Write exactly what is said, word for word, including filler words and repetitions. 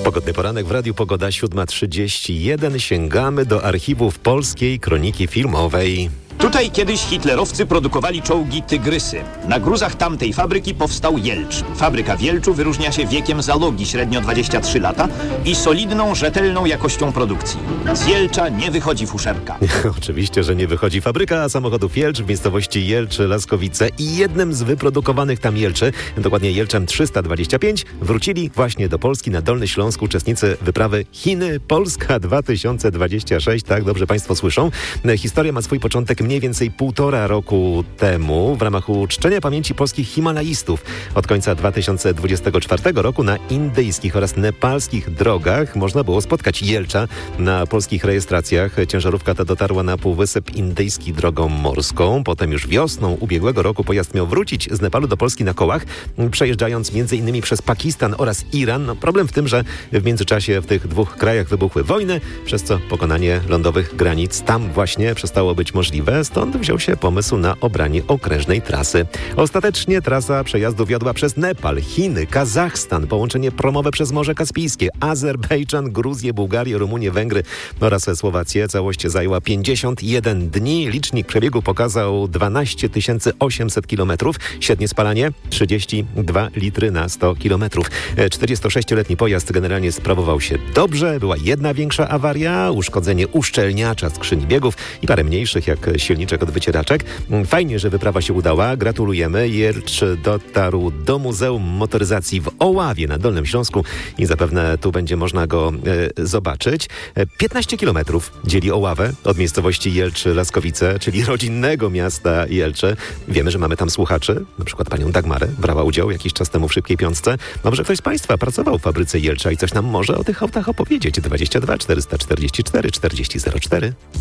Pogodny poranek w Radiu Pogoda, siódma trzydzieści jeden. Sięgamy do archiwów Polskiej Kroniki Filmowej. Tutaj kiedyś hitlerowcy produkowali czołgi Tygrysy. Na gruzach tamtej fabryki powstał Jelcz. Fabryka w Jelczu wyróżnia się wiekiem załogi, średnio dwadzieścia trzy lata, i solidną, rzetelną jakością produkcji. Z Jelcza nie wychodzi fuszerka. Oczywiście, że nie wychodzi. Fabryka samochodów Jelcz w miejscowości Jelcz-Laskowice i jednym z wyprodukowanych tam Jelczy, dokładnie Jelczem trzysta dwadzieścia pięć, wrócili właśnie do Polski na Dolny Śląsk uczestnicy wyprawy Chiny-Polska dwa tysiące dwadzieścia sześć. Tak, dobrze Państwo słyszą. Historia ma swój początek mniej więcej półtora roku temu w ramach uczczenia pamięci polskich himalajistów. Od końca dwa tysiące dwudziestego czwartego roku na indyjskich oraz nepalskich drogach można było spotkać Jelcza. Na polskich rejestracjach ciężarówka ta dotarła na Półwysep Indyjski drogą morską. Potem już wiosną ubiegłego roku pojazd miał wrócić z Nepalu do Polski na kołach, przejeżdżając między innymi przez Pakistan oraz Iran. No, problem w tym, że w międzyczasie w tych dwóch krajach wybuchły wojny, przez co pokonanie lądowych granic tam właśnie przestało być możliwe. Stąd wziął się pomysł na obranie okrężnej trasy. Ostatecznie trasa przejazdu wiodła przez Nepal, Chiny, Kazachstan, połączenie promowe przez Morze Kaspijskie, Azerbejdżan, Gruzję, Bułgarię, Rumunię, Węgry oraz Słowację. Całość zajęła pięćdziesiąt jeden dni. Licznik przebiegu pokazał dwanaście tysięcy osiemset kilometrów. Średnie spalanie trzydzieści dwa litry na sto kilometrów. czterdziestosześcioletni pojazd generalnie sprawował się dobrze. Była jedna większa awaria, uszkodzenie uszczelniacza skrzyni biegów i parę mniejszych, jak silniczek od wycieraczek. Fajnie, że wyprawa się udała. Gratulujemy. Jelcz dotarł do Muzeum Motoryzacji w Oławie na Dolnym Śląsku i zapewne tu będzie można go e, zobaczyć. piętnaście kilometrów dzieli Oławę od miejscowości Jelcz-Laskowice, czyli rodzinnego miasta Jelcze. Wiemy, że mamy tam słuchaczy, na przykład panią Dagmarę, brała udział jakiś czas temu w Szybkiej Piątce. Może ktoś z Państwa pracował w fabryce Jelcza i coś nam może o tych autach opowiedzieć. dwadzieścia dwa czterysta czterdzieści cztery czterdzieści zero cztery.